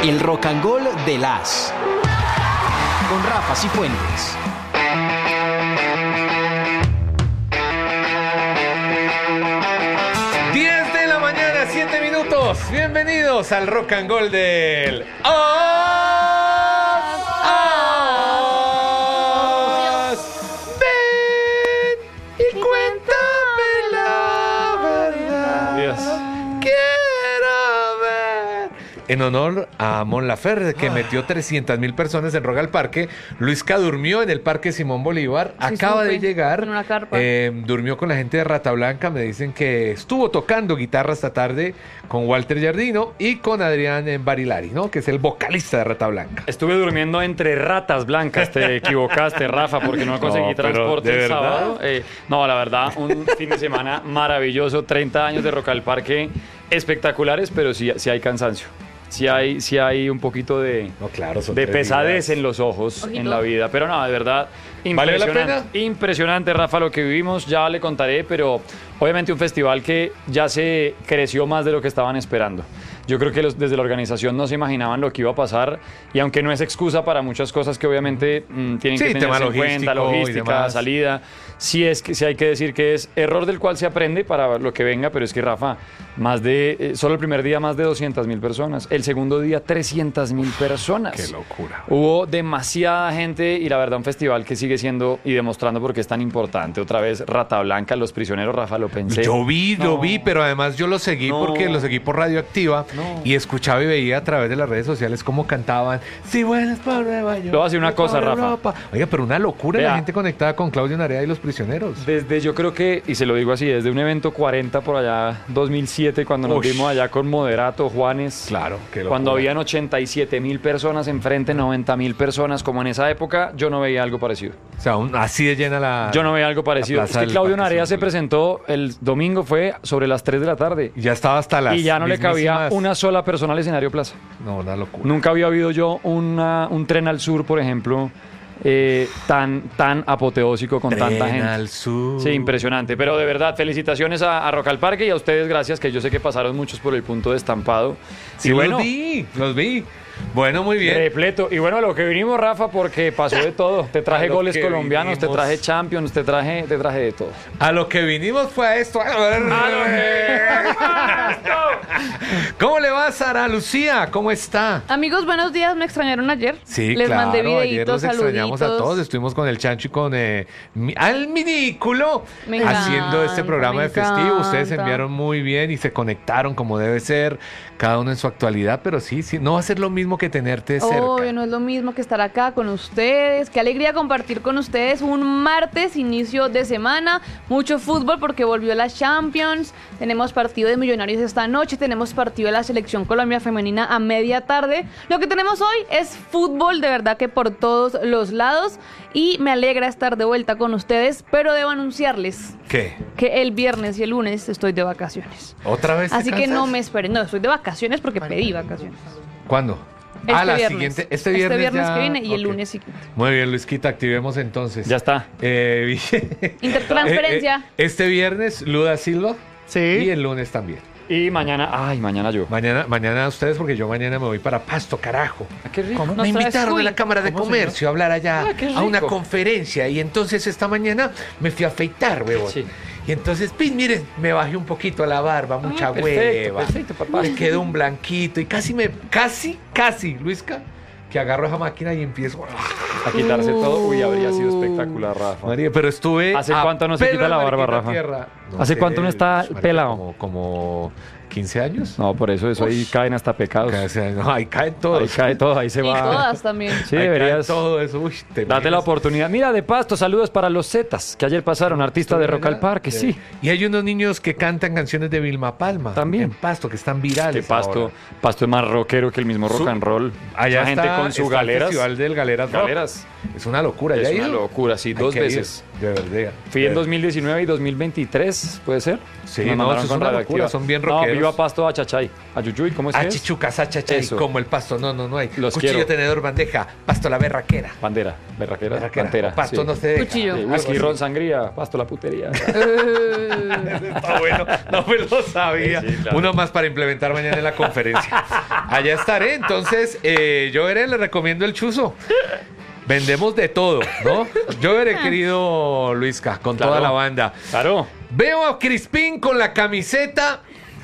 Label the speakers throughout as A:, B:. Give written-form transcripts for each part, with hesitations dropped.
A: El Rock and Roll de las con Rafa Cifuentes.
B: Mañana, 7 minutos. Bienvenidos al Rock and Roll del Ven y cuéntame la verdad.
C: Dios.
B: Quiero ver. En honor a Mon Laferte, que metió 300,000 personas en Rock al Parque. Luisca durmió en el Parque Simón Bolívar.
D: Sí,
B: Acaba de
D: supe,
B: llegar.
D: en una carpa.
B: Durmió con la gente de Rata Blanca. Me dicen que estuvo tocando guitarra esta tarde con Walter Giardino y con Adrián Barilari, ¿no? Que es el vocalista de Rata Blanca.
C: Estuve durmiendo entre ratas blancas, te equivocaste, Rafa, porque no conseguí
B: No, pero
C: transporte
B: ¿de
C: el
B: verdad?
C: sábado. No, la verdad, un fin de semana maravilloso, 30 años de Rock al Parque espectaculares, pero sí hay cansancio. Sí hay un poquito de
B: Claro, son
C: de
B: 3
C: pesadez
B: días.
C: en los ojos,
D: Ojito.
C: en la vida. Pero no, de verdad,
B: ¿Vale la
C: impresionante.
B: pena?
C: Impresionante, Rafa, lo que vivimos, ya le contaré, pero obviamente un festival que ya se creció más de lo que estaban esperando. Yo creo que desde la organización no se imaginaban lo que iba a pasar, y aunque no es excusa para muchas cosas que obviamente tienen
B: Sí,
C: que
B: tema
C: tenerse en cuenta,
B: logístico y
C: logística,
B: demás.
C: salida, sí hay que decir que es error del cual se aprende para lo que venga, pero es que, Rafa, solo el primer día más de 200,000 personas, el segundo día 300,000 personas.
B: Qué locura.
C: Hubo demasiada gente y la verdad un festival que sigue siendo y demostrando por qué es tan importante. Otra vez Rata Blanca, Los Prisioneros, Rafa, lo pensé.
B: Lo vi, pero además yo lo seguí
C: No.
B: porque lo seguí por Radioactiva y escuchaba y veía a través de las redes sociales cómo cantaban Si vuelas por Nueva York.
C: Le voy a decir una cosa,
B: por
C: Rafa.
B: Europa. Oiga, pero una locura
C: Vea.
B: la gente conectada con Claudio Narea y Los Prisioneros.
C: Desde, yo creo que, y se lo digo así, desde un evento 40 por allá, 2007, cuando nos
B: Ush.
C: vimos allá con Moderato, Juanes.
B: Claro, qué locura.
C: Cuando habían 87,000 personas enfrente, 90,000 personas, como en esa época, yo no veía algo parecido.
B: O sea, así de llena la...
C: Yo no veía algo parecido.
B: la
C: Es
B: plaza
C: que
B: del
C: Claudio
B: Parque
C: Narea se
B: Simón
C: presentó el domingo, fue sobre las 3 de la tarde.
B: Y ya estaba hasta las
C: Y ya no le cabía
B: mismísimas-
C: una sola persona al escenario Plaza.
B: No, una locura.
C: Nunca había habido yo un tren al sur, por ejemplo, tan apoteósico con tanta
B: Tren
C: gente.
B: al sur.
C: Sí, impresionante. Pero de verdad, felicitaciones a Rock al Parque y a ustedes, gracias, que yo sé que pasaron muchos por el punto de estampado.
B: Sí,
C: y bueno,
B: los vi. Bueno, muy bien.
C: repleto. Y bueno, a lo que vinimos, Rafa, porque pasó de todo. Te traje
B: A lo
C: goles
B: que
C: colombianos, te
B: vinimos.
C: traje Champions, te traje de todo.
B: A lo que vinimos fue a esto. ¿Cómo le va, Sara Lucía? ¿Cómo está?
D: Amigos, buenos días. ¿Me extrañaron ayer?
B: Sí,
D: Les
B: claro,
D: mandé
B: ayer
D: videitos,
B: los extrañamos
D: saluditos.
B: a todos. Estuvimos con el Chancho y con al Minículo
D: Me
B: haciendo este
D: encanta,
B: programa
D: me
B: de festivo. Ustedes se
D: encanta.
B: enviaron muy bien y se conectaron como debe ser, cada uno en su actualidad, pero sí, no va a ser lo mismo que tenerte de cerca.
D: Obvio, no es lo mismo que estar acá con ustedes. Qué alegría compartir con ustedes un martes, inicio de semana. Mucho fútbol porque volvió la Champions. Tenemos partido de Millonarios esta noche. Tenemos partido de la Selección Colombia Femenina a media tarde. Lo que tenemos hoy es fútbol, de verdad que por todos los lados. Y me alegra estar de vuelta con ustedes, pero debo anunciarles
B: ¿Qué?
D: que el viernes y el lunes estoy de vacaciones.
B: ¿Otra vez te
D: Así que
B: cansas?
D: no me esperen. No, estoy de vacaciones porque pedí vacaciones.
B: ¿Cuándo?
D: Este viernes.
B: Siguiente. Este viernes ya-
D: que viene y el
B: ok.
D: lunes siguiente.
B: Muy bien, Luisquita, activemos entonces.
C: Ya está.
D: Intertransferencia.
B: Este viernes, Luda Silva.
C: Sí.
B: Y el lunes también.
C: Y mañana yo.
B: Mañana ustedes, porque yo mañana me voy para Pasto, carajo.
C: Qué rico.
D: Nos
B: Me
D: traes
B: invitaron
D: cuy.
B: de la Cámara de Comercio a hablar allá
C: qué
B: a una
C: rico.
B: conferencia y entonces esta mañana me fui a afeitar, huevón.
C: Sí.
B: Y entonces, pues, miren, me bajé un poquito la barba, mucha
C: perfecto,
B: hueva.
C: perfecto, papá.
B: Me quedó un blanquito y casi, Luisca, que agarro esa máquina y empiezo.
C: A quitarse todo. Uy, habría sido espectacular, Rafa.
B: María, pero estuve.
C: ¿Hace
B: a
C: cuánto no se
B: pelo
C: quita la
B: de
C: barba,
B: mariquita
C: Rafa?
B: tierra.
C: ¿Hace cuánto no está
B: marica,
C: pelado?
B: Como 15 años.
C: No, por eso ahí caen hasta pecados.
B: No, ahí caen todos.
C: Ahí cae todo, ahí se
D: Y
C: va.
D: todas también.
C: Sí,
B: Ahí cae
C: deberías.
B: todo eso. Uy, te
C: Date la
B: imaginas.
C: oportunidad. Mira, de Pasto, saludos para los Zetas, que ayer pasaron, artista de Rock al Parque, sí.
B: Y hay unos niños que cantan canciones de Vilma Palma.
C: También.
B: En Pasto, que están virales.
C: Que Pasto,
B: ahora.
C: Pasto es más rockero que el mismo rock and roll.
B: Allá
C: La gente
B: está,
C: con su
B: está el
C: galeras.
B: festival del Galeras Rock.
C: Galeras.
B: Es una locura.
C: Es
B: ¿Ya ha
C: una
B: ido?
C: locura, sí,
B: Hay
C: dos
B: que ir,
C: veces.
B: de verdad.
C: Fui en 2019 y 2023 Radioactivas, ¿puede ser?
B: Sí,
C: Nos
B: no,
C: mandaron
B: eso es
C: con
B: una locura,
C: Radioactivas.
B: son bien
C: No,
B: rockeros.
C: viva Pasto a Chachay. A Yuyuy, ¿cómo es que es?
B: Achichucas, achachay,
C: Eso.
B: como el pasto. No hay.
C: Los
B: Cuchillo,
C: quiero.
B: tenedor, bandeja. Pasto, la berraquera.
C: Bandera, berraquera,
B: Berraquera.
C: pantera.
B: Pasto
C: sí.
B: no se deja.
D: Cuchillo.
C: Sí,
B: Algo
C: whisky,
B: así.
C: ron, sangría, Pasto, la putería.
B: Está bueno, no me lo sabía.
C: Sí, claro.
B: Uno más para implementar mañana en la conferencia. Allá estaré. Entonces, yo veré, le recomiendo el chuzo. Vendemos de todo, ¿no? Yo veré, querido Luisca, con
C: Claro.
B: toda la banda.
C: Claro.
B: Veo a Crispín con la camiseta.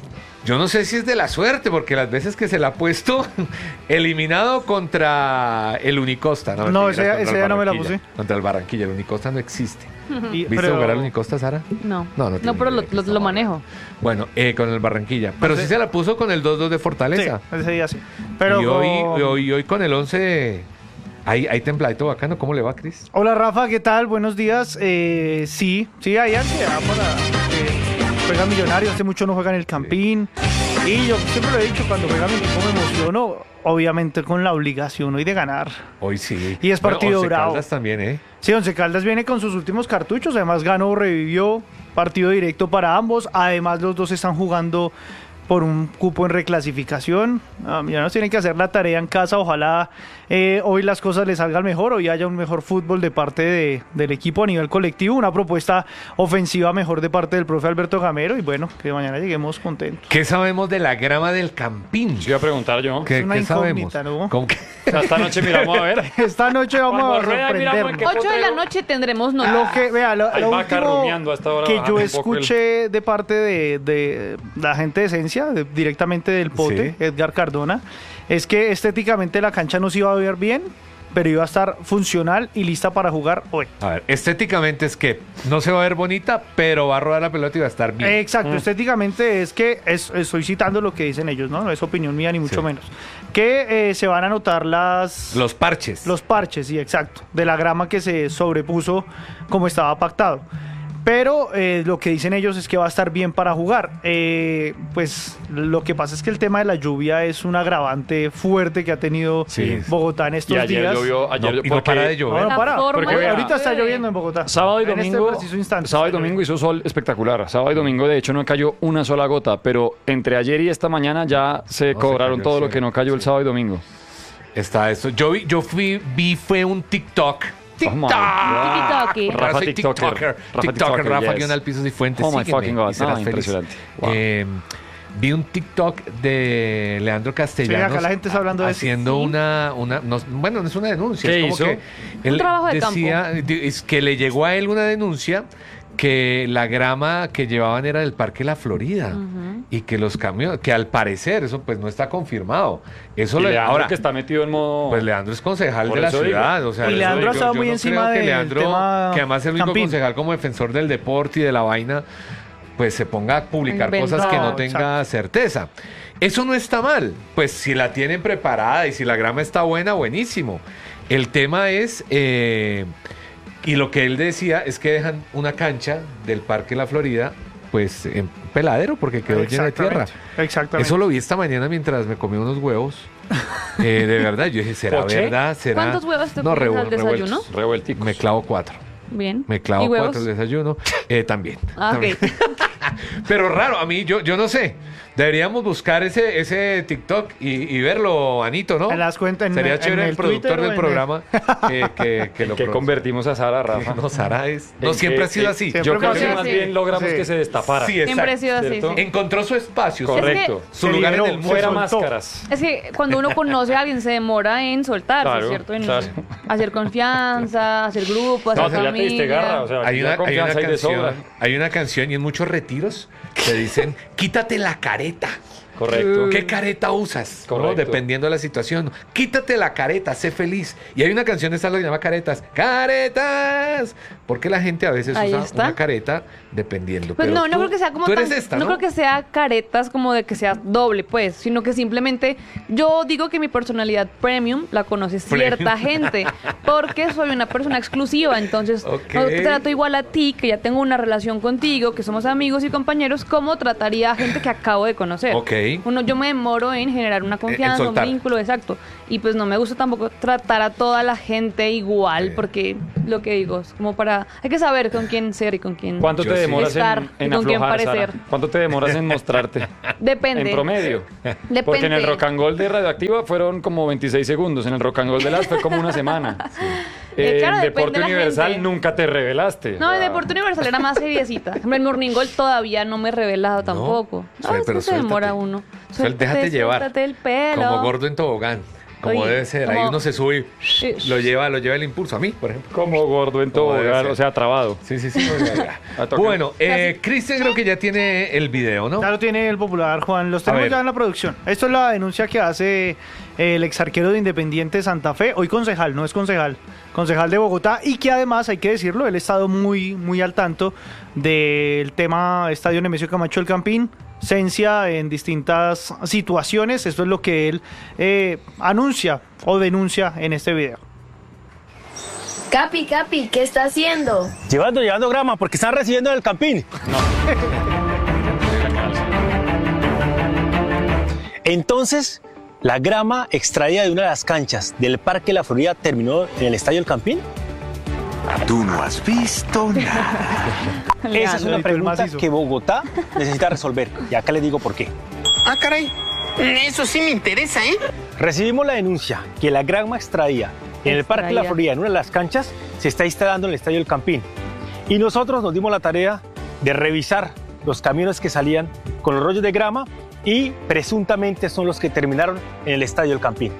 B: Yo no sé si es de la suerte, porque las veces que se la ha puesto, eliminado contra el Unicosta.
E: No,
B: mentiras,
E: ese
B: contra el
E: día no me la
B: Barranquilla.
E: puse.
B: Contra el Barranquilla, el Unicosta no existe. ¿Viste
E: Pero-
B: jugar al Unicosta, Sara?
D: No,
B: No
D: no,
B: tiene
D: pero
B: idea de qué
D: lo
B: estamos
D: manejo.
B: Bueno, con el Barranquilla. Pero sí
E: sé.
B: se la puso con el 2-2 de
E: Sí,
B: Fortaleza.
E: ese día sí. Pero
B: y
E: con-
B: hoy con el 11... Hay templadito bacano. ¿Cómo le va, Cris?
E: Hola Rafa, ¿qué tal? Buenos días. Sí, hay ansiedad para que juega Millonarios. Hace mucho no juega en el Campín. Y yo siempre lo he dicho, cuando juega mi equipo me emociono, obviamente con la obligación hoy de ganar.
B: Hoy sí.
E: Y es partido
B: Once
E: bravo.
B: Caldas también, ¿eh?
E: Sí, Once Caldas viene con sus últimos cartuchos, además ganó, revivió, partido directo para ambos, además los dos están jugando por un cupo en reclasificación. Millonarios tienen que hacer la tarea en casa, ojalá hoy las cosas les salgan mejor, hoy haya un mejor fútbol de parte del equipo a nivel colectivo, una propuesta ofensiva mejor de parte del profe Alberto Gamero y bueno, que mañana lleguemos contentos.
B: ¿Qué sabemos de la grama del Campín?
C: Yo iba a preguntar yo.
B: ¿Qué,
E: Es una
B: qué sabemos?
E: incógnita, ¿no?
B: ¿Cómo que?
C: O sea, esta noche miramos a ver.
E: Esta noche vamos
C: Cuando
E: a
C: rueda, miramos en qué
E: sorprendernos.
D: 8 de la
C: potrero.
D: noche tendremos
E: Lo
D: noticias.
E: que, vea, lo
C: Hay vaca
E: último
C: rumiando a esta hora,
E: que
C: bajando
E: yo
C: un poco el-
E: escuché de parte de la gente de Esencia, directamente del Pote,
B: Sí.
E: Edgar Cardona, es que estéticamente la cancha no se iba a ver bien, pero iba a estar funcional y lista para jugar hoy.
B: A ver, estéticamente es que no se va a ver bonita, pero va a rodar la pelota y va a estar bien.
E: Exacto, estéticamente es que, estoy citando lo que dicen ellos, ¿no? No es opinión mía ni mucho
B: Sí.
E: menos. Que se van a notar
B: Los parches.
E: los parches, sí, exacto, de la grama que se sobrepuso como estaba pactado. Pero lo que dicen ellos es que va a estar bien para jugar. Pues lo que pasa es que el tema de la lluvia es un agravante fuerte que ha tenido
B: Sí.
E: Bogotá en estos
C: Y ayer
E: días.
C: llovió, ayer
B: No, y no
C: porque
B: para de llover.
E: No, no para.
D: La forma
C: Porque vea,
E: ahorita está lloviendo en Bogotá.
C: Sábado y
E: En este
C: domingo,
E: preciso instante
C: sábado y
E: está
C: domingo hizo sol espectacular. Sábado y domingo, de hecho, no cayó una sola gota, pero entre ayer y esta mañana ya se
B: No,
C: cobraron
B: se cayó,
C: todo lo
B: sí.
C: que no cayó el sábado y domingo.
B: Está eso. Vi fue un TikTok.
C: Oh my
B: TikTok.
C: God.
D: Tiki-taki.
C: Rafa
B: Soy
C: TikToker. Rafa TikToker,
B: Rafa
C: yes.
B: guión al piso y fuentes.
C: Oh my
B: sígueme
C: fucking God.
B: y serás
C: No,
B: feliz.
C: impresionante. Wow.
B: Vi un TikTok de Leandro Castellanos.
E: Sí, acá la gente está hablando de eso.
B: haciendo bueno, no es una denuncia.
C: ¿Qué
B: es como
C: hizo?
B: que él
D: trabajo de
B: decía, es que le llegó a él una denuncia que la grama que llevaban era del Parque La Florida y que los camiones, que al parecer eso pues no está confirmado. Eso
C: Y
B: le
C: Leandro,
B: ahora
C: que está metido en modo...
B: pues Leandro es concejal
C: Por
B: de la
C: eso digo.
B: ciudad, o sea,
E: Y
B: eso
E: Leandro
B: digo,
E: ha estado
B: yo
E: muy
B: no
E: encima
B: creo que
E: del
B: Leandro,
E: tema
B: que además es el único
E: Campín.
B: concejal como defensor del deporte y de la vaina, pues se ponga a publicar
D: Inventado.
B: cosas que no
E: No,
B: tenga certeza. Eso no está mal, pues si la tienen preparada y si la grama está buena, buenísimo. El tema es, y lo que él decía es que dejan una cancha del Parque La Florida, pues en peladero porque quedó llena de tierra.
E: Exactamente.
B: Eso lo vi esta mañana mientras me comí unos huevos. De verdad, yo dije, ¿será
C: ¿Poché?
B: verdad? ¿Será?
D: ¿Cuántos huevos te
B: No,
D: comes al
B: revueltos.
D: desayuno?
C: Revuelticos.
B: Me clavo 4.
D: Bien.
B: Me clavo
D: ¿Y huevos?
B: 4 el desayuno. También.
D: Ah,
B: También.
D: ok.
B: Pero raro, a mí, yo no sé. Deberíamos buscar ese TikTok y verlo, Anito, ¿no?
E: En las cuentas,
B: Sería
E: en
B: chévere el
E: el
B: productor
E: Twitter o
B: del
E: en
B: programa que lo
C: Que
B: produzca.
C: convertimos a Sara, Rafa.
B: No, Sara es. No,
C: En
B: siempre
C: que-
B: ha sido
C: en-
B: así.
E: siempre
C: Yo creo
E: fue
C: que
E: así.
C: más
D: Sí.
C: bien logramos
E: Sí.
C: que se destapara.
B: Sí,
D: Siempre ha
B: exacto.
D: sido así,
C: ¿Cierto?
D: sí.
B: Encontró su espacio,
C: Correcto.
B: su
E: Se
B: lugar en
E: liberó,
B: el mundo.
C: Fuera
E: soltó.
C: máscaras.
D: Es que cuando uno conoce a alguien se demora en soltarse,
C: Claro,
D: ¿cierto? En
C: claro.
D: hacer confianza, hacer grupo, hacer
C: No, si ya te diste
D: familia.
C: garra, o sea,
B: Hay
C: ya
B: una
C: confianza hay de sobra.
B: canción, hay una canción y en muchos retiros te dicen, quítate la careta.
C: Correcto.
B: ¿Qué careta usas? ¿no?
C: Correcto.
B: Dependiendo de la situación. Quítate la careta, sé feliz. Y hay una canción, esta lo llama caretas. ¡Caretas! Porque la gente a veces
D: Ahí
B: usa
D: está.
B: una careta dependiendo.
D: Pues
B: Pero
D: no, no
B: tú-
D: creo que sea como
B: tú eres
D: tan,
B: esta,
D: no creo que sea caretas como de que sea doble, pues, sino que simplemente yo digo que mi personalidad premium la conoce cierta gente, porque soy una persona exclusiva, entonces
B: Ok.
D: no te trato igual a ti, que ya tengo una relación contigo, que somos amigos y compañeros, como trataría a gente que acabo de conocer.
B: Ok.
D: Yo me demoro en generar una confianza, un
B: soltar.
D: vínculo, exacto. Y pues no me gusta tampoco tratar a toda la gente igual, porque lo que digo es como hay que saber con quién ser y con quién
C: ¿Cuánto
B: Yo
C: te
B: sí.
C: demoras
D: estar
C: en
D: y con quién
C: aflojar,
D: parecer.
C: Sara? ¿Cuánto te demoras en mostrarte?
D: Depende.
C: En promedio.
D: Depende.
C: Porque en el Rock and Roll de Radioactiva fueron como 26 segundos. En el Rock and Roll de las fue como una semana.
D: Claro,
C: En
D: depende
C: Deporte
D: de la
C: Universal
D: gente.
C: nunca te revelaste.
D: No, en Deporte Universal era más seriecita. En Morning Gold todavía no me he revelado tampoco.
B: O sea,
D: Es
B: pero
D: que se demora
B: suéltate.
D: uno.
B: Déjate llevar.
D: Suéltate el pelo.
B: Como gordo en tobogán. Como
D: Oye,
B: debe ser. Ahí
D: como-
B: uno se sube y lo lleva el impulso. A mí, por ejemplo.
C: Como gordo en
B: Como debe
C: tobogán,
B: ser.
C: o sea, trabado.
B: Sí.
C: A tocar.
B: Bueno, Cristian creo que ya tiene el video, ¿no?
E: Ya lo tiene el popular, Juan. Los
B: A
E: tenemos
B: ver.
E: ya en la producción. Esto es la denuncia que hace el exarquero de Independiente Santa Fe, hoy concejal, no es concejal de Bogotá, y que además, hay que decirlo, él ha estado muy al tanto del tema Estadio Nemesio Camacho del Campín, Cencia en distintas situaciones. Esto es lo que él anuncia o denuncia en este video.
F: Capi, ¿qué está haciendo?
G: Llevando grama porque están recibiendo del Campín. Entonces, la grama extraída de una de las canchas del Parque La Florida terminó en el Estadio El Campín.
H: Tú no has visto nada.
G: Esa es una
E: el
G: pregunta
E: macizo.
G: que Bogotá necesita resolver. Y acá les digo por qué.
I: Ah, caray. Eso sí me interesa, ¿eh?
G: Recibimos la denuncia que la grama extraída en el Parque La
D: Extraída.
G: Florida, en una de las canchas, se está instalando en el Estadio El Campín. Y nosotros nos dimos la tarea de revisar los camiones que salían con los rollos de grama y presuntamente son los que terminaron en el Estadio El Campín.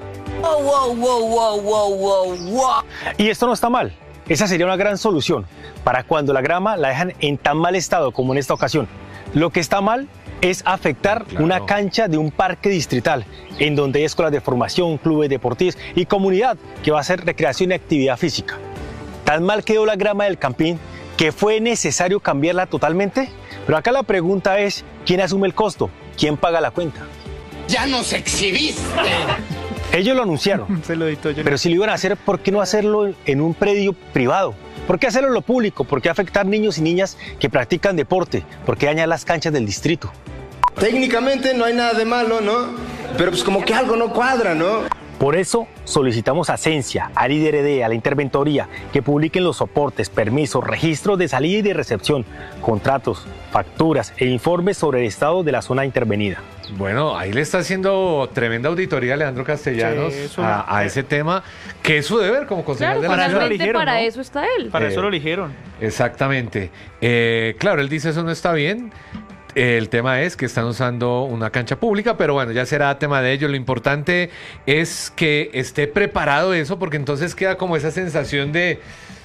I: Wow.
G: Y esto no está mal. Esa sería una gran solución para cuando la grama la dejan en tan mal estado como en esta ocasión. Lo que está mal es afectar una cancha de un parque distrital, en donde hay escuelas de formación, clubes deportivos y comunidad que va a hacer recreación y actividad física. Tan mal quedó la grama del Campín que fue necesario cambiarla totalmente. Pero acá la pregunta es, ¿quién asume el costo? ¿Quién paga la cuenta?
I: Ya nos exhibiste.
G: Ellos lo anunciaron.
E: Se lo editó yo.
G: Pero si lo iban a hacer, ¿por qué no hacerlo en un predio privado? ¿Por qué hacerlo en lo público? ¿Por qué afectar niños y niñas que practican deporte? ¿Por qué dañar las canchas del distrito?
J: Técnicamente no hay nada de malo, ¿no? Pero pues como que algo no cuadra, ¿no?
G: Por eso solicitamos a Cencia, al IDRD, a la Interventoría, que publiquen los soportes, permisos, registros de salida y de recepción, contratos, facturas e informes sobre el estado de la zona intervenida.
B: Bueno, ahí le está haciendo tremenda auditoría a Leandro Castellanos
E: Sí, eso
B: a ese tema, que es su deber como concejal
D: Claro,
B: de la
E: para eso
B: ciudad.
E: lo
D: finalmente
E: eligieron,
D: para
E: ¿no?
D: eso está él.
E: Para eso lo eligieron.
B: Exactamente. Claro, él dice eso no está bien. El tema es que están usando una cancha pública, pero bueno, ya será tema de ellos. Lo importante es que esté preparado eso, porque entonces queda como esa sensación de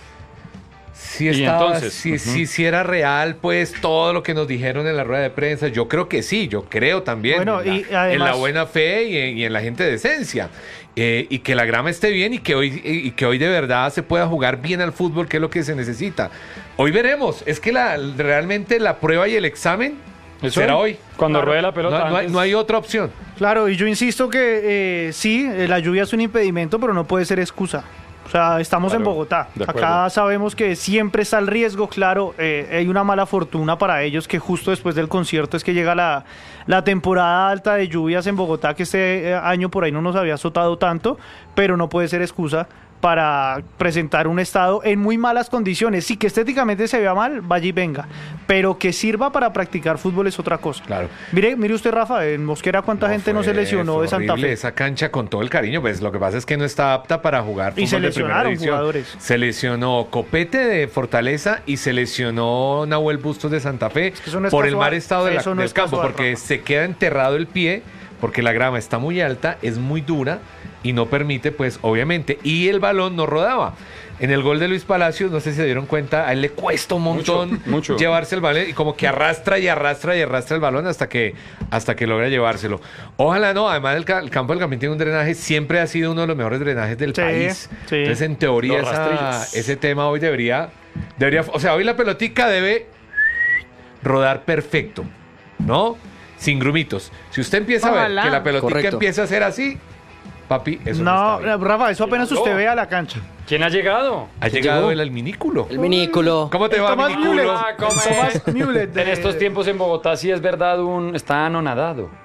B: si
C: Y
B: estaba,
C: entonces,
B: si era real, pues todo lo que nos dijeron en la rueda de prensa. Yo creo que sí, yo creo también
E: Bueno,
B: en,
E: y
B: la,
E: además-
B: en la buena fe y en la gente de esencia. Y que la grama esté bien y que hoy de verdad se pueda jugar bien al fútbol, que es lo que se necesita. Hoy veremos. Es que realmente la prueba y el examen
C: Eso
B: será hoy.
C: Cuando
E: Claro.
C: ruede la pelota.
B: No hay otra opción.
E: Claro, y yo insisto que sí, la lluvia es un impedimento, pero no puede ser excusa. O sea, estamos
C: Claro,
E: en Bogotá.
C: de
E: Acá
C: acuerdo.
E: sabemos que siempre está el riesgo, claro. Hay una mala fortuna para ellos que justo después del concierto es que llega la temporada alta de lluvias en Bogotá, que este año por ahí no nos había azotado tanto, pero no puede ser excusa para presentar un estado en muy malas condiciones. Sí, que estéticamente se vea mal, vaya y venga, pero que sirva para practicar fútbol es otra cosa.
B: Claro.
E: Mire usted, Rafa, en Mosquera cuánta gente no se lesionó
B: fue
E: de Santa
B: horrible
E: Fe.
B: esa cancha con todo el cariño. Pues lo que pasa es que no está apta para jugar
E: Y
B: fútbol
E: se
B: de primera
E: lesionaron
B: división.
E: jugadores.
B: Se lesionó Copete de Fortaleza y se lesionó Nahuel Bustos de Santa Fe
E: eso no es
B: por el
E: casual.
B: mal estado
E: Eso no
B: del
E: es
B: campo,
E: casual,
B: porque
E: Rafa.
B: se queda enterrado el pie, porque la grama está muy alta, es muy dura y no permite, pues, obviamente. Y el balón no rodaba. En el gol de Luis Palacios, no sé si se dieron cuenta, a él le cuesta un montón
C: mucho.
B: llevarse el balón y como que arrastra y arrastra y arrastra el balón hasta que logra llevárselo. Ojalá no, además el campo del Campín tiene un drenaje, siempre ha sido uno de los mejores drenajes del
E: Sí,
B: país.
E: sí.
B: Entonces, en teoría,
C: Los rastrillos.
B: ese tema hoy debería, o sea, hoy la pelotica debe rodar perfecto, ¿no? Sin grumitos. Si usted empieza a
D: Ojalá.
B: ver que la pelotica
K: Correcto.
B: empieza a ser así, papi, eso no,
E: No,
B: está bien.
E: Rafa, eso apenas
C: llegó?
E: usted ve a la cancha.
C: ¿Quién ha llegado?
B: Ha
K: ¿Quién
B: llegado
K: llegó?
B: el alminículo.
K: El minículo.
B: ¿Cómo te va,
E: Tomás
B: minículo?
E: Müller.
C: Ah, ¿cómo es?
E: Tomás Müller de-
C: En estos tiempos en Bogotá sí es verdad, está anonadado.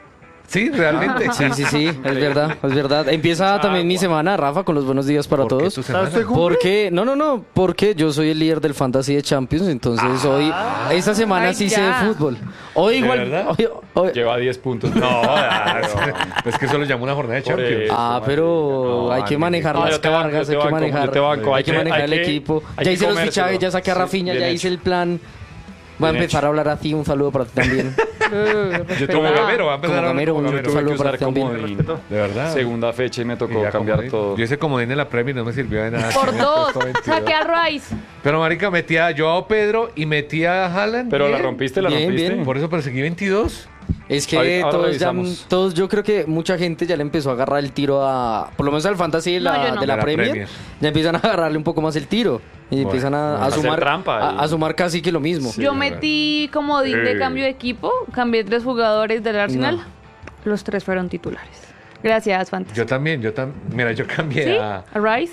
B: Sí, realmente.
K: Sí, es verdad. Empieza también mi semana, Rafa, con los buenos días para todos.
B: ¿Tu semana?
K: Porque, porque yo soy el líder del Fantasy de Champions, entonces hoy, esta semana sí sé de fútbol. Hoy igual. Hoy,
C: lleva 10 puntos.
B: No, es que eso lo llamo una jornada de Champions.
K: Pero hay que manejar las cargas, hay que manejar el equipo. Ya hice los fichajes, ya saqué a Rafinha, ya hice el plan. Va a empezar a hablar así, un saludo para ti también.
B: Yo como Gamero, va a empezar a hablar como
K: un saludo para ti también.
B: De verdad.
C: Segunda fecha y me tocó cambiar todo.
B: Yo ese comodín en la Premier no me sirvió de nada.
D: Por 2, saqué a Rice.
B: Pero marica, metía a Joao Pedro y metía a Haaland.
C: Pero la rompiste.
K: Bien.
B: Por eso perseguí 22.
K: Es que todos, yo creo que mucha gente ya le empezó a agarrar el tiro por lo menos al Fantasy de la Premier, ya empiezan a agarrarle un poco más el tiro y empiezan a sumar a sumar casi que lo mismo.
D: Yo metí comodín de cambio de equipo, cambié 3 jugadores del Arsenal, los 3 fueron titulares. Gracias, Fantasy.
B: Yo también, mira, yo cambié
D: a Rice,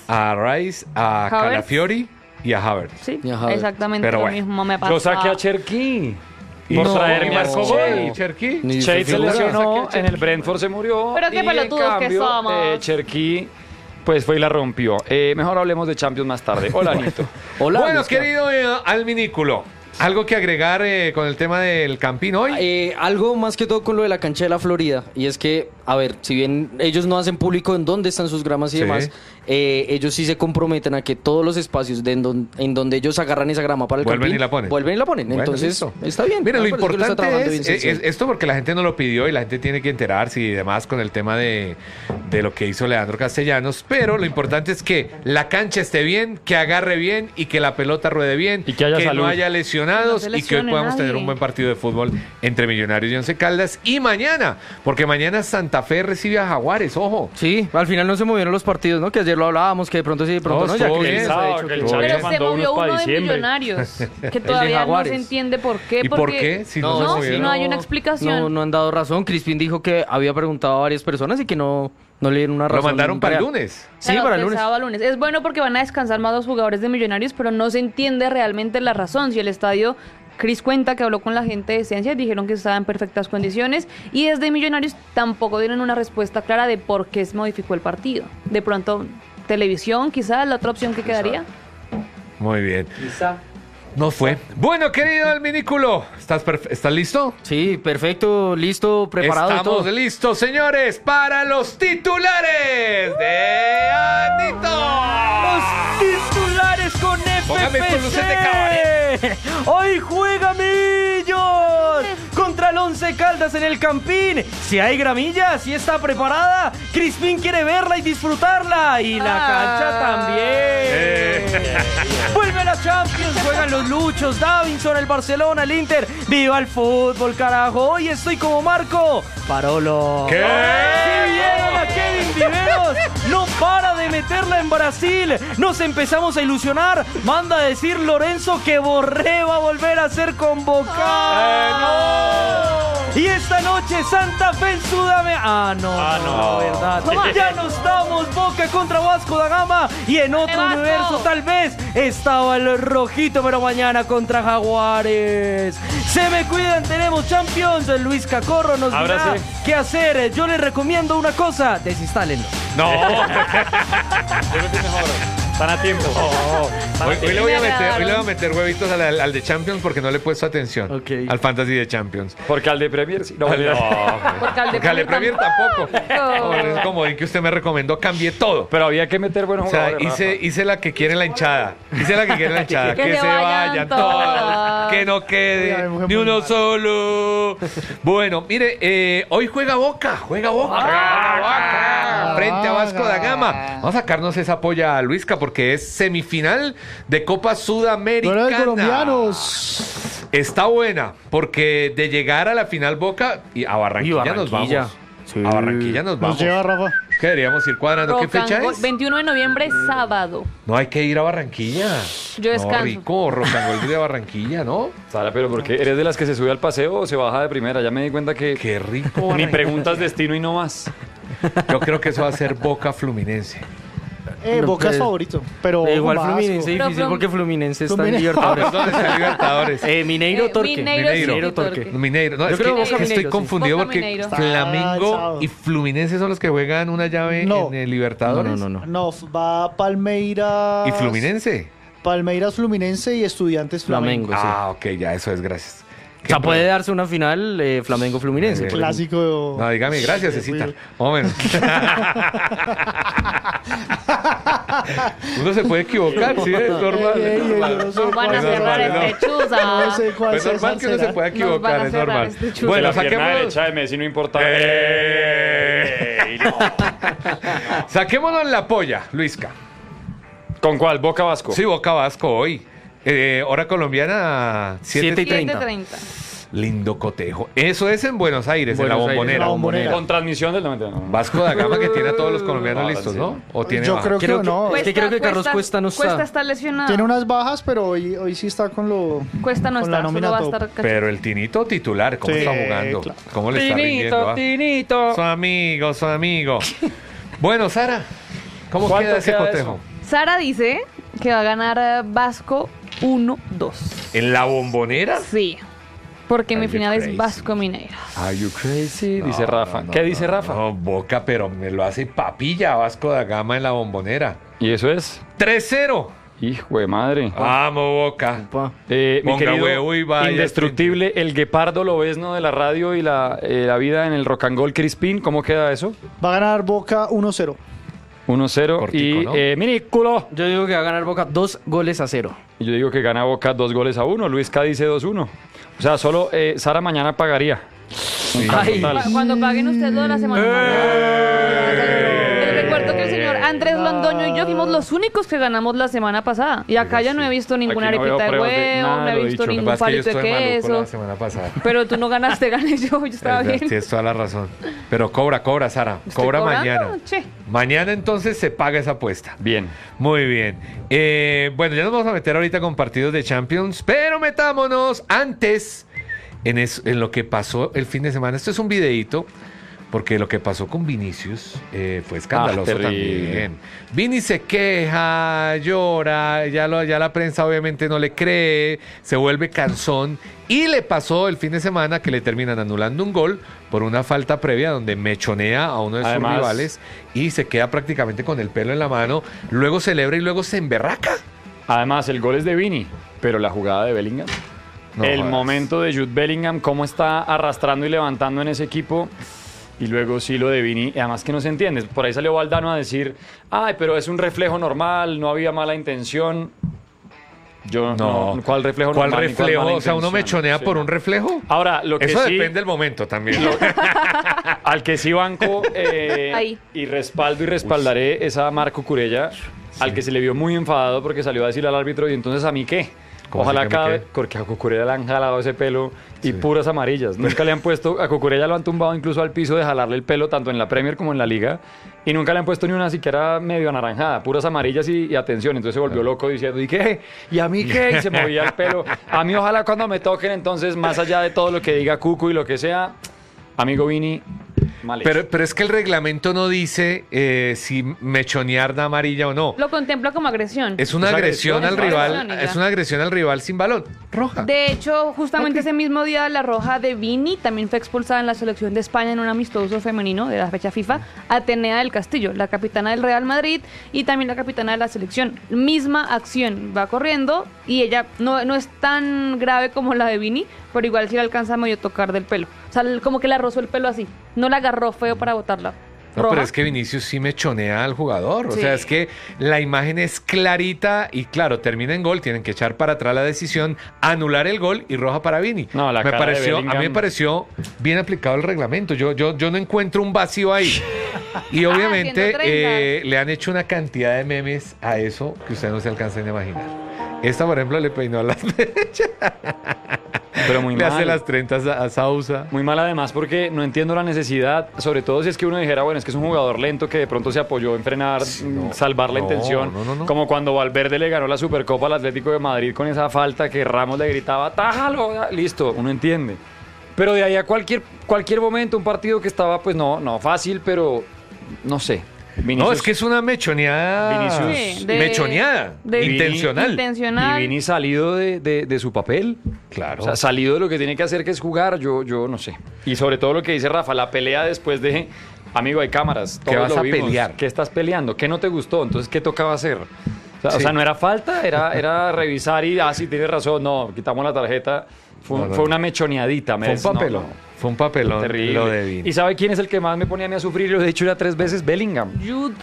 B: a Calafiori y a Havertz.
D: Sí, exactamente lo mismo me pasó.
C: Yo saqué a Cherki. Por traerme a
B: Cherki.
C: Chase se lesionó, en el Brentford se murió.
D: Pero qué pelotudos que somos.
C: Cherki pues fue y la rompió. Mejor hablemos de Champions más tarde. Hola, Anito.
B: Hola. Bueno, querido Alminículo, ¿algo que agregar con el tema del Campín hoy?
K: Algo más que todo con lo de la cancha de la Florida. Y es que, a ver, si bien ellos no hacen público en dónde están sus gramas y demás, ellos sí se comprometen a que todos los espacios en donde ellos agarran esa grama para el Campín
B: vuelven y la ponen.
K: Bueno, entonces, está bien.
B: Mira, lo importante es esto, porque la gente no lo pidió y la gente tiene que enterarse y demás con el tema de lo que hizo Leandro Castellanos. Pero lo importante es que la cancha esté bien, que agarre bien y que la pelota ruede bien,
C: y que haya
B: no haya lesionados y que hoy podamos tener un buen partido de fútbol entre Millonarios y Once Caldas. Y mañana, porque mañana Santa Fe recibe a Jaguares, ojo.
K: Sí, al final no se movieron los partidos, ¿no? Que ayer lo hablábamos, que de pronto sí, de pronto no. Ya
C: que el
D: pero se movió uno de Millonarios, que todavía no se entiende por qué.
B: ¿Y por qué? Si
D: no hay una explicación.
K: No han dado razón. Crispin dijo que había preguntado a varias personas y que no le dieron una razón.
B: Lo mandaron para el lunes.
D: Sí, para el lunes. Es bueno porque van a descansar más los jugadores de Millonarios, pero no se entiende realmente la razón. Si el estadio, Cris cuenta que habló con la gente de Ciencia y dijeron que estaba en perfectas condiciones, y desde Millonarios tampoco dieron una respuesta clara de por qué se modificó el partido. De pronto, televisión, quizás la otra opción que quedaría.
B: Muy bien. No fue. Bueno, querido Alminículo, ¿estás listo?
K: Sí, perfecto, listo, preparado.
B: Estamos listos, señores, para los titulares de Anito.
E: Los titulares con FPC.
B: Póngame tus luces de cabaret.
E: Hoy juega Millos contra el Once Caldas en el Campín. Si hay gramilla, si está preparada, Crispín quiere verla y disfrutarla. Y la cancha también. Vuelve la Champions, juegan los Luchos, Davinson, el Barcelona, el Inter. ¡Viva el fútbol, carajo! Hoy estoy como Marco Parolo.
B: ¿Qué?
E: Si vieron a Kevin Viveros, no para de meterla en Brasil. Nos empezamos a ilusionar. Manda a decir Lorenzo que Borré va a volver a ser convocado. Y esta noche Santa Fe en Sudamérica. No, verdad. Ya no estamos, Boca contra Vasco da Gama. Y en otro universo tal vez estaba el rojito, pero mañana contra Jaguares. Se me cuidan, tenemos Champions. Luis Cacorro nos dirá qué hacer. Yo les recomiendo una cosa: desinstálenlo.
B: No.
C: Están a tiempo.
B: Hoy le voy a meter huevitos al de Champions porque no le he puesto atención al Fantasy de Champions.
C: Porque al de Premier sí.
B: No, porque al de Premier tampoco. Es como el que usted me recomendó, cambié todo.
C: Pero había que meter buenos jugadores.
B: O sea, hice la que quiere la hinchada. Que se vayan todos. Que no quede ni uno solo. Bueno, mire, hoy juega Boca. Frente a Vasco da Gama. Vamos a sacarnos esa polla a Luisca porque es semifinal de Copa Sudamericana.
L: Pero colombianos.
B: Está buena porque de llegar a la final Boca y a Barranquilla nos vamos.
L: Sí.
B: A Barranquilla nos vamos.
L: Nos lleva Rafa.
B: ¿Qué deberíamos ir cuadrando? ¿Qué fecha es?
D: 21 de noviembre, sábado.
B: No, hay que ir a Barranquilla.
D: Yo descanso.
B: No, rico, Rocangol de Barranquilla, ¿no?
C: Sara, pero ¿por qué? ¿Eres de las que se sube al paseo o se baja de primera? Ya me di cuenta que...
B: Qué rico.
C: Ni preguntas destino y no más.
B: Yo creo que eso va a ser Boca Fluminense.
E: Boca es favorito, pero
K: igual
E: Vasco.
K: Fluminense es difícil porque Fluminense está en Libertadores.
B: ¿Dónde está Libertadores?
K: Mineiro Torque.
D: Mineiro
K: Torque.
B: Mineiro. No,
K: Yo
B: es
K: creo
B: que
K: Boca
B: estoy
K: Mineiro,
B: confundido
D: Boca
B: porque
D: Mineiro.
B: Flamengo y Fluminense son los que juegan una llave en el Libertadores.
E: No, va Palmeiras.
B: ¿Y Fluminense?
E: Palmeiras Fluminense y Estudiantes Flamengo.
K: Sí.
B: Ok, ya, eso es, gracias.
K: O sea, puede darse una final Flamengo-Fluminense.
E: Clásico.
B: No, dígame, gracias, Cecita. Hombre. Uno se puede equivocar, sí, es normal.
D: Nos van a cerrar este chuza.
B: Es normal que uno se pueda equivocar, es normal.
C: Bueno, la pierna derecha de Messi no importa.
B: Saquémonos la polla, Luisca.
C: ¿Con cuál? ¿Boca Vasco?
B: Sí, Boca Vasco hoy. Hora colombiana,
K: 7:30.
B: Lindo cotejo. Eso es en Buenos Aires, en la Bombonera.
C: Con transmisión del 99.
B: Vasco da Gama que tiene a todos los colombianos listos, ¿no? ¿O tiene
E: Yo creo que no.
K: Es que creo que Carlos Cuesta no está.
D: Cuesta está lesionado.
E: Tiene unas bajas, pero hoy sí está con lo.
D: Cuesta no
E: con
D: está,
E: la
D: solo
E: nómina
D: va a
E: top.
D: estar
B: Pero el Tinito titular, ¿cómo
E: Sí,
B: está jugando?
E: claro.
B: ¿Cómo le está rindiendo?
C: Tinito.
B: Su amigo. Bueno, Sara, ¿cómo queda ese cotejo?
D: Sara dice que va a ganar Vasco 1-2.
B: ¿En la Bombonera?
D: Sí. Porque mi
B: Are you
D: final
B: crazy?
D: es Vasco Mineiro.
C: Are you crazy? Dice Rafa. ¿Qué dice Rafa?
B: No, Boca, pero me lo hace papilla Vasco da Gama en la Bombonera.
C: ¿Y eso es?
B: 3-0.
C: Hijo de madre.
B: Vamos, Boca.
C: Mi
B: Ponga
C: querido
B: huevo y vaya
C: indestructible, el guepardo lobesno de la radio y la vida en el rock and roll Crispín. ¿Cómo queda eso?
E: Va a ganar Boca 1-0.
C: 1-0.
B: Cortico,
C: Y
B: ¿no?
C: Minículo.
K: Yo digo que va a ganar Boca 2-0.
C: Y yo digo que gana Boca 2-1. Luis K dice 2-1. O sea, solo Sara mañana pagaría.
K: Ay.
D: Cuando paguen ustedes lo de la semana pasada. Les recuerdo que el señor Andrés Londoño y yo fuimos los únicos que ganamos la semana pasada. Y acá ya no he visto ninguna
C: Aquí no veo
D: arepita de
C: pruebas de
D: huevo,
C: nada
D: no
C: de
D: he
C: lo
D: visto
C: dicho.
D: ningún
B: Lo que pasa es que yo
D: palito de
B: estuve maluco
D: queso.
B: la semana pasada.
D: Pero tú no ganaste, gané yo estaba bien.
B: Tienes toda la razón. Pero cobra, Sara.
D: ¿Estoy
B: Cobra
D: cobrando?
B: mañana.
D: Che.
B: Mañana entonces se paga esa apuesta.
C: Bien.
B: Muy bien. Bueno, ya nos vamos a meter ahorita con partidos de Champions, pero metámonos antes en lo que pasó el fin de semana. Esto es un videíto, porque lo que pasó con Vinicius fue escandaloso
C: terrible.
B: también. Vini se queja, llora, ya la prensa obviamente no le cree, se vuelve cansón, y le pasó el fin de semana que le terminan anulando un gol por una falta previa donde mechonea a uno de sus
C: Además,
B: rivales y se queda prácticamente con el pelo en la mano, luego celebra y luego se emberraca.
C: Además, el gol es de Vini, pero la jugada de Bellingham.
B: No
C: el
B: jodas.
C: momento de Jude Bellingham, cómo está arrastrando y levantando en ese equipo. Y luego sí lo de Vini, y además que no se entiende. Por ahí salió Valdano a decir, ay, pero es un reflejo normal, no había mala intención. Yo no. ¿Cuál reflejo
B: ¿Cuál
C: normal? ni cuál
B: reflejo?
C: mala
B: O sea, ¿uno
C: intención?
B: mechonea
C: Sí.
B: por un reflejo?
C: Ahora, lo que
B: Eso
C: sí,
B: depende del momento también.
C: al que sí banco
D: Ahí.
C: y respaldo y respaldaré es a Marco Curella, al que se le vio muy enfadado porque salió a decirle al árbitro, ¿y entonces a mí qué?
B: ¿Cómo
C: Ojalá
B: así que a mí
C: cada
B: qué?
C: porque a Cucurella le han jalado ese pelo y puras amarillas. Nunca le han puesto, a Cucurella lo han tumbado incluso al piso de jalarle el pelo, tanto en la Premier como en la Liga, y nunca le han puesto ni una siquiera medio anaranjada, puras amarillas y atención. Entonces se volvió loco diciendo, ¿y qué? ¿Y a mí qué? Y se movía el pelo. A mí ojalá cuando me toquen, entonces, más allá de todo lo que diga Cucu y lo que sea, amigo Vini, mal hecho.
B: Pero es que el reglamento no dice si mechonear da amarilla o no.
D: Lo contempla como agresión.
B: Es una
C: Es
B: agresión al
D: agresión,
B: rival.
D: agresión y ya.
B: Es una agresión al rival sin balón. Roja.
D: De hecho, justamente ese mismo día la roja de Vini también fue expulsada en la selección de España en un amistoso femenino de la fecha FIFA, Atenea del Castillo, la capitana del Real Madrid y también la capitana de la selección. Misma acción, va corriendo y ella no es tan grave como la de Vini, pero igual sí la alcanza a medio tocar del pelo. O sea, como que la rozó el pelo así, no la agarró feo para botarla.
B: No,
D: Roja.
B: pero es que Vinicius sí mechonea al jugador. O
D: Sí.
B: sea, es que la imagen es clarita y claro, termina en gol, tienen que echar para atrás la decisión, anular el gol y roja para Vini.
C: No, la cara de
B: a mí
C: Bellingham.
B: me pareció bien aplicado el reglamento. Yo no encuentro un vacío ahí. Y obviamente
D: 130.
B: le han hecho una cantidad de memes a eso que ustedes no se alcanzan a imaginar. Esta, por ejemplo, le peinó las mechas.
C: Pero muy
B: Le
C: mal.
B: hace las 30 a Sousa.
C: Muy mal además porque no entiendo la necesidad, sobre todo si es que uno dijera, bueno, es que es un jugador lento que de pronto se apoyó en frenar, salvar la intención,
B: no.
C: como cuando Valverde le ganó la Supercopa al Atlético de Madrid con esa falta que Ramos le gritaba, tájalo, listo, uno entiende. Pero de ahí a cualquier momento, un partido que estaba, pues no fácil, pero no sé.
B: No, es que es una mechoneada.
C: Vinicius.
B: Mechoneada. Intencional.
C: Y Vini salido de su papel.
B: Claro.
C: O sea, salido de lo que tiene que hacer, que es jugar, yo no sé. Y sobre todo lo que dice Rafa, la pelea después de... Amigo, hay cámaras.
B: ¿Qué vas a pelear?
C: ¿Qué estás peleando? ¿Qué no te gustó? Entonces, ¿qué tocaba hacer? O sea, no era falta, era revisar y, sí, tienes razón, no, quitamos la tarjeta. Fue una mechoneadita.
B: Fue un papelón. Fue un papelón
C: terrible.
B: Lo de Vini.
C: ¿Y sabe quién es el que más me ponía a mí a sufrir? Lo he dicho ya 3 veces, Bellingham.
D: Jude.